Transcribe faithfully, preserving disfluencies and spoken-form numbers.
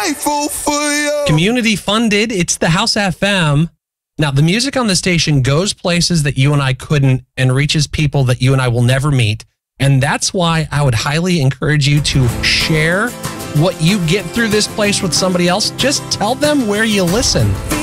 grateful for you. Community funded. It's the House F M. Now, the music on the station goes places that you and I couldn't and reaches people that you and I will never meet. And that's why I would highly encourage you to share what you get through this place with somebody else. Just tell them where you listen.